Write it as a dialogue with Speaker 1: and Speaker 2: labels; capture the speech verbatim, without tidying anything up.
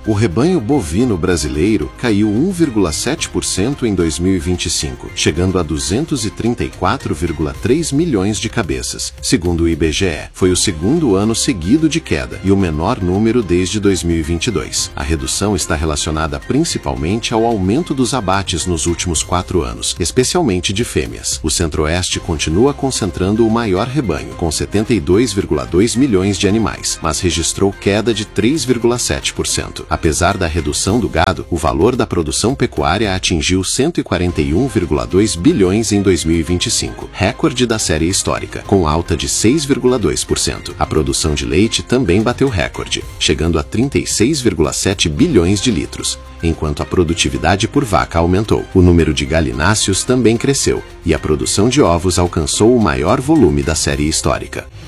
Speaker 1: O rebanho bovino brasileiro caiu um vírgula sete por cento em dois mil e vinte e cinco, chegando a duzentos e trinta e quatro vírgula três milhões de cabeças. Segundo o I B G E, foi o segundo ano seguido de queda e o menor número desde dois mil e vinte e dois. A redução está relacionada principalmente ao aumento dos abates nos últimos quatro anos, especialmente de fêmeas. O Centro-Oeste continua concentrando o maior rebanho, com setenta e dois vírgula dois milhões de animais, mas registrou queda de três vírgula sete por cento. Apesar da redução do gado, o valor da produção pecuária atingiu cento e quarenta e um vírgula dois bilhões em dois mil e vinte e cinco, recorde da série histórica, com alta de seis vírgula dois por cento. A produção de leite também bateu recorde, chegando a trinta e seis vírgula sete bilhões de litros, enquanto a produtividade por vaca aumentou. O número de galináceos também cresceu, e a produção de ovos alcançou o maior volume da série histórica.